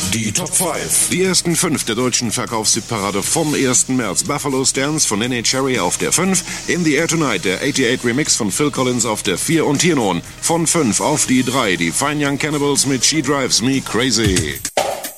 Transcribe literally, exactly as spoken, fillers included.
Die Top fünf. Die ersten fünf der deutschen Verkaufshitparade vom ersten März. Buffalo Stance von Neneh Cherry auf der fünf. In the Air Tonight, der achtundachtzig Remix von Phil Collins auf der vier. Und hier nun von fünf auf die drei. Die Fine Young Cannibals mit She Drives Me Crazy.